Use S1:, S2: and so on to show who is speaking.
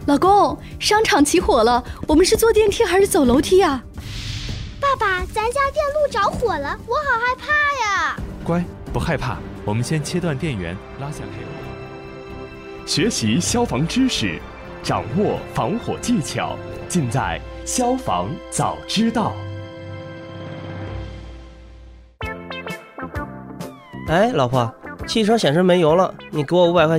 S1: 老公，商场起火了，我们是坐电梯还是走楼梯呀？
S2: 爸爸，咱家电路着火了，我好害怕呀！
S3: 乖，不害怕，我们先切断电源，拉下黑网。
S4: 学习消防知识，掌握防火技巧，尽在消防早知道。
S5: 哎，老婆，汽车显示没油了，你给我500块